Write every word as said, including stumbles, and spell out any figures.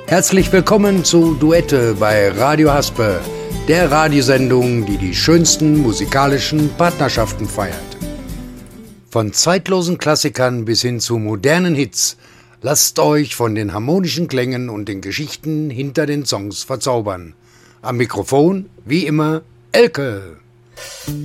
Herzlich willkommen zu Duette bei Radio Haspe, der Radiosendung, die die schönsten musikalischen Partnerschaften feiert. Von zeitlosen Klassikern bis hin zu modernen Hits, lasst euch von den harmonischen Klängen und den Geschichten hinter den Songs verzaubern. Am Mikrofon, wie immer, Elke.